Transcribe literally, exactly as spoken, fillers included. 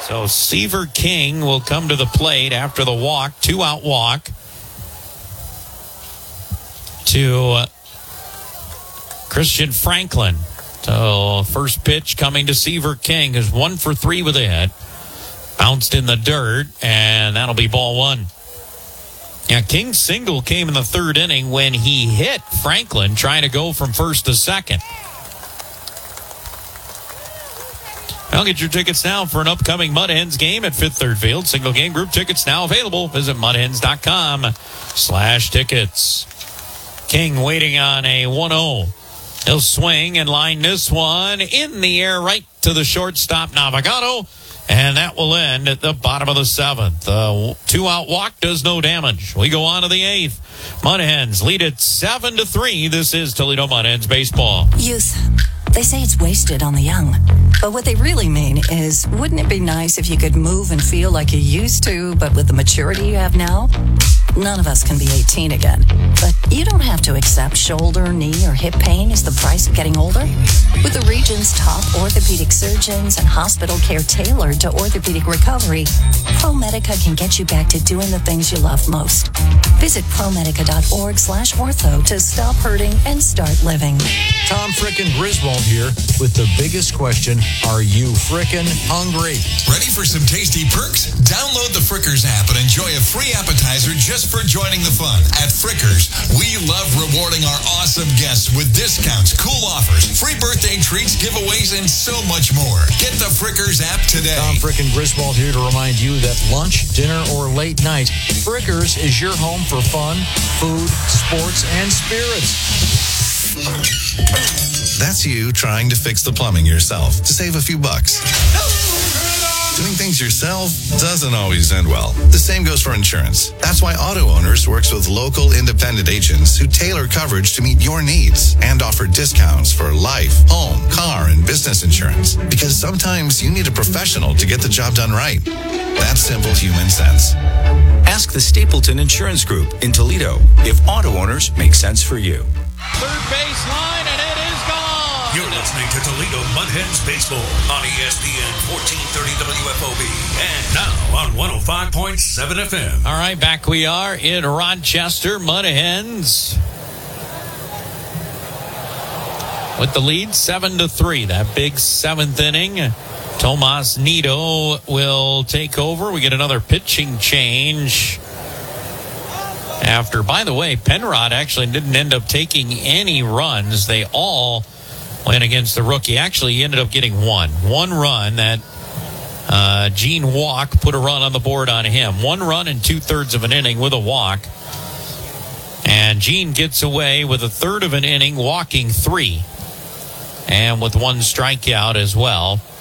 So Seaver King will come to the plate after the walk, two-out walk to Christian Franklin. So first pitch coming to Seaver King is one for three with a hit. Bounced in the dirt, and that'll be ball one. Yeah, King's single came in the third inning when he hit Franklin trying to go from first to second. I'll get your tickets now for an upcoming Mud Hens game at Fifth Third Field. Single game group tickets now available. Visit mudhens.com slash tickets. King waiting on a one oh. He'll swing and line this one in the air right to the shortstop, Navigado. And that will end at the bottom of the seventh. The two-out walk does no damage. We go on to the eighth. Mud Hens lead it seven to three. This is Toledo Mud Hens baseball. Youth. They say it's wasted on the young. But what they really mean is, wouldn't it be nice if you could move and feel like you used to, but with the maturity you have now? None of us can be eighteen again. But you don't have to accept shoulder, knee, or hip pain as the price of getting older. With the region's top orthopedic surgeons and hospital care tailored to orthopedic recovery, ProMedica can get you back to doing the things you love most. Visit promedica.org slash ortho to stop hurting and start living. Tom Frickin Griswold here with the biggest question. Are you frickin' hungry? Ready for some tasty perks? Download the Frickers app and enjoy a free appetizer just for joining the fun. At Frickers, we love rewarding our awesome guests with discounts, cool offers, free birthday treats, giveaways, and so much more. Get the Frickers app today. Tom Frickin Griswold here to remind you that lunch, dinner, or late night, Frickers is your home for fun, food, sports, and spirits. That's you trying to fix the plumbing yourself to save a few bucks. Doing things yourself doesn't always end well. The same goes for insurance. That's why Auto Owners works with local independent agents who tailor coverage to meet your needs and offer discounts for life, home, car, and business insurance. Because sometimes you need a professional to get the job done right. That's simple human sense. Ask the Stapleton Insurance Group in Toledo if Auto Owners make sense for you. Third base line, and it is gone. You're listening to Toledo Mud Hens Baseball on E S P N fourteen thirty W F O B and now on one oh five point seven F M. All right, back we are in Rochester. Mud Hens with the lead, seven to three. That big seventh inning. Tomas Nido will take over. We get another pitching change. After, by the way, Penrod actually didn't end up taking any runs. They all went against the rookie. Actually, he ended up getting one. One run that uh, Gene Walk put a run on the board on him. One run in two-thirds of an inning with a walk. And Gene gets away with a third of an inning, walking three. And with one strikeout as well.